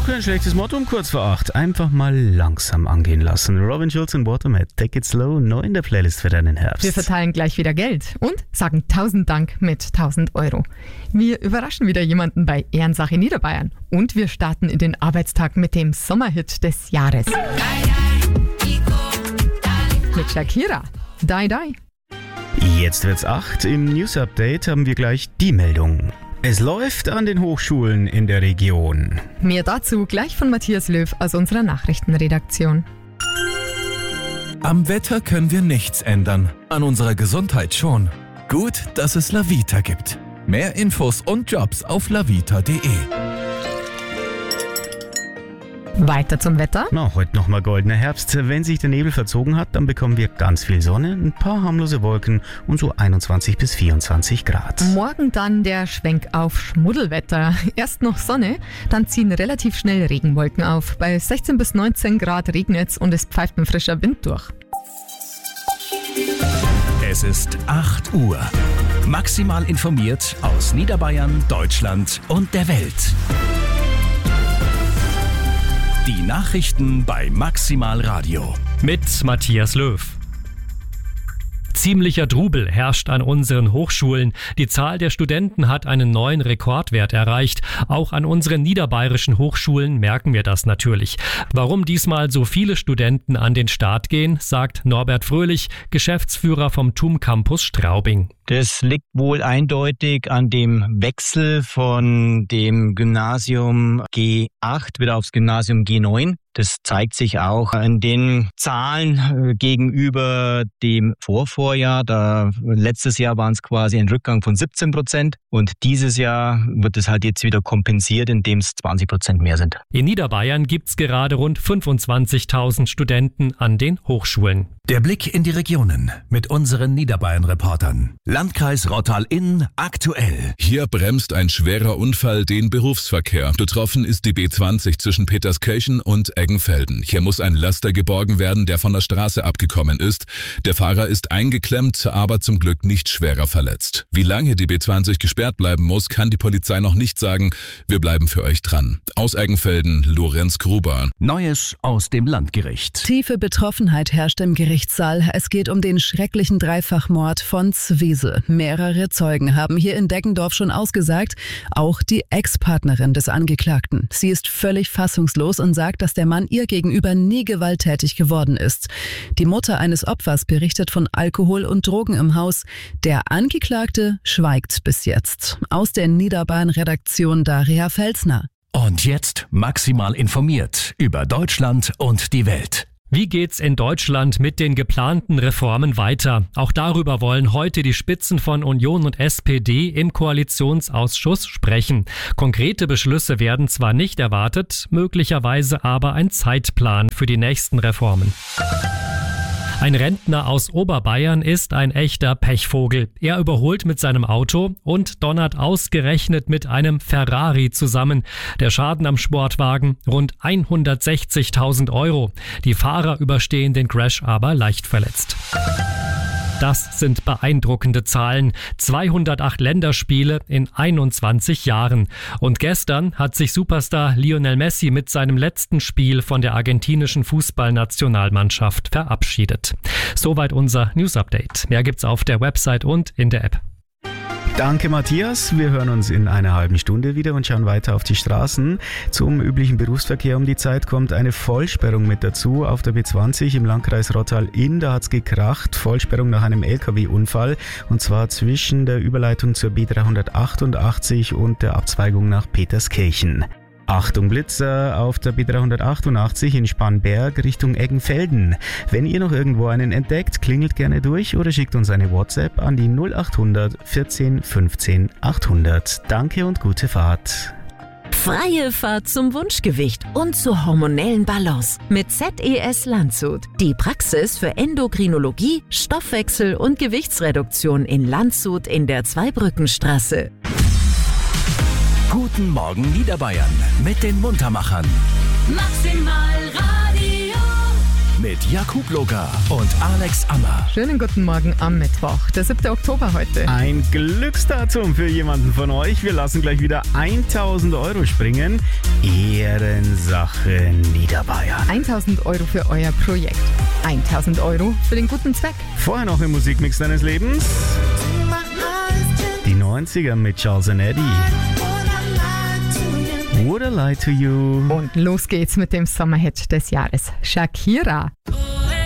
Auch kein schlechtes Motto um kurz vor 8. Einfach mal langsam angehen lassen. Robin Schulz und Watermat, Take It Slow, neu in der Playlist für deinen Herbst. Wir verteilen gleich wieder Geld und sagen 1000 Dank mit 1000 Euro. Wir überraschen wieder jemanden bei Ehrensache Niederbayern. Und wir starten in den Arbeitstag mit dem Sommerhit des Jahres. Mit Shakira. Die, die. Jetzt wird's 8. Im News Update haben wir gleich die Meldung. Es läuft an den Hochschulen in der Region. Mehr dazu gleich von Matthias Löw aus unserer Nachrichtenredaktion. Am Wetter können wir nichts ändern, an unserer Gesundheit schon. Gut, dass es Lavita gibt. Mehr Infos und Jobs auf lavita.de. Weiter zum Wetter. Heute nochmal goldener Herbst. Wenn sich der Nebel verzogen hat, dann bekommen wir ganz viel Sonne, ein paar harmlose Wolken und so 21 bis 24 Grad. Morgen dann der Schwenk auf Schmuddelwetter. Erst noch Sonne, dann ziehen relativ schnell Regenwolken auf. Bei 16 bis 19 Grad regnet's und es pfeift ein frischer Wind durch. Es ist 8 Uhr. Maximal informiert aus Niederbayern, Deutschland und der Welt. Die Nachrichten bei Maximal Radio. Mit Matthias Löw. Ziemlicher Trubel herrscht an unseren Hochschulen. Die Zahl der Studenten hat einen neuen Rekordwert erreicht. Auch an unseren niederbayerischen Hochschulen merken wir das natürlich. Warum diesmal so viele Studenten an den Start gehen, sagt Norbert Fröhlich, Geschäftsführer vom TUM Campus Straubing. Das liegt wohl eindeutig an dem Wechsel von dem Gymnasium G8 wieder aufs Gymnasium G9. Das zeigt sich auch in den Zahlen gegenüber dem Vorvorjahr. Letztes Jahr waren es quasi ein Rückgang von 17% und dieses Jahr wird es halt jetzt wieder kompensiert, indem es 20% mehr sind. In Niederbayern gibt es gerade rund 25.000 Studenten an den Hochschulen. Der Blick in die Regionen mit unseren Niederbayern-Reportern. Landkreis Rottal-Inn aktuell. Hier bremst ein schwerer Unfall den Berufsverkehr. Betroffen ist die B20 zwischen Peterskirchen und Eggenfelden. Hier muss ein Laster geborgen werden, der von der Straße abgekommen ist. Der Fahrer ist eingeklemmt, aber zum Glück nicht schwerer verletzt. Wie lange die B20 gesperrt bleiben muss, kann die Polizei noch nicht sagen. Wir bleiben für euch dran. Aus Eggenfelden, Lorenz Gruber. Neues aus dem Landgericht. Tiefe Betroffenheit herrscht im Gerichtssaal. Es geht um den schrecklichen Dreifachmord von Zwiesel. Mehrere Zeugen haben hier in Deggendorf schon ausgesagt, auch die Ex-Partnerin des Angeklagten. Sie ist völlig fassungslos und sagt, dass der Mann ihr gegenüber nie gewalttätig geworden ist. Die Mutter eines Opfers berichtet von Alkohol und Drogen im Haus. Der Angeklagte schweigt bis jetzt. Aus der Niederbayern-Redaktion Daria Felsner. Und jetzt maximal informiert über Deutschland und die Welt. Wie geht's in Deutschland mit den geplanten Reformen weiter? Auch darüber wollen heute die Spitzen von Union und SPD im Koalitionsausschuss sprechen. Konkrete Beschlüsse werden zwar nicht erwartet, möglicherweise aber ein Zeitplan für die nächsten Reformen. Ein Rentner aus Oberbayern ist ein echter Pechvogel. Er überholt mit seinem Auto und donnert ausgerechnet mit einem Ferrari zusammen. Der Schaden am Sportwagen rund 160.000 Euro. Die Fahrer überstehen den Crash aber leicht verletzt. Das sind beeindruckende Zahlen. 208 Länderspiele in 21 Jahren. Und gestern hat sich Superstar Lionel Messi mit seinem letzten Spiel von der argentinischen Fußballnationalmannschaft verabschiedet. Soweit unser News Update. Mehr gibt's auf der Website und in der App. Danke Matthias, wir hören uns in einer halben Stunde wieder und schauen weiter auf die Straßen. Zum üblichen Berufsverkehr um die Zeit kommt eine Vollsperrung mit dazu auf der B20 im Landkreis Rottal-Inn. Da hat's gekracht, Vollsperrung nach einem LKW-Unfall und zwar zwischen der Überleitung zur B388 und der Abzweigung nach Peterskirchen. Achtung Blitzer auf der B388 in Spanberg Richtung Eggenfelden. Wenn ihr noch irgendwo einen entdeckt, klingelt gerne durch oder schickt uns eine WhatsApp an die 0800 14 15 800. Danke und gute Fahrt. Freie Fahrt zum Wunschgewicht und zur hormonellen Balance mit ZES Landshut. Die Praxis für Endokrinologie, Stoffwechsel und Gewichtsreduktion in Landshut in der Zweibrückenstraße. Guten Morgen Niederbayern mit den Muntermachern. Maximal Radio. mit Jakub Logar und Alex Ammer. Schönen guten Morgen am Mittwoch, der 7. Oktober heute. Ein Glücksdatum für jemanden von euch. Wir lassen gleich wieder 1000 Euro springen. Ehrensache Niederbayern. 1000 Euro für euer Projekt. 1000 Euro für den guten Zweck. Vorher noch im Musikmix deines Lebens. Die 90er mit Charles & Eddie. Would I Lie to You? Und los geht's mit dem Sommerhit des Jahres. Shakira.